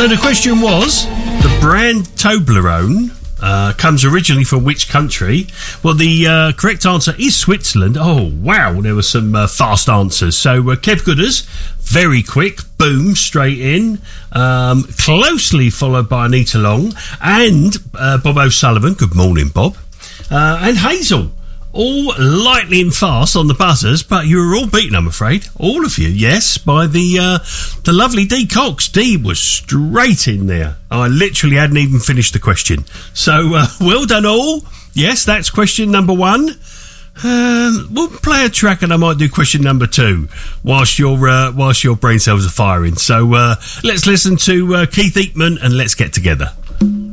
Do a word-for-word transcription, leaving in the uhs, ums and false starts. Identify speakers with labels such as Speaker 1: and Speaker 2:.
Speaker 1: So the question was, the brand Toblerone uh, comes originally from which country? Well, the uh, correct answer is Switzerland. Oh, wow, there were some uh, fast answers. So uh, Kev Gooders, very quick, boom, straight in. Um, closely followed by Anita Long and uh, Bob O'Sullivan. Good morning, Bob. Uh, and Hazel. All lightly and fast on the buzzers, but you were all beaten, I'm afraid. All of you, yes, by the uh, the lovely Dee Cox. Dee was straight in there. I literally hadn't even finished the question. So, uh, well done all. Yes, that's question number one. Um, we'll play a track and I might do question number two whilst your, uh, whilst your brain cells are firing. So, uh, let's listen to uh, Keith Eatman and Let's Get Together.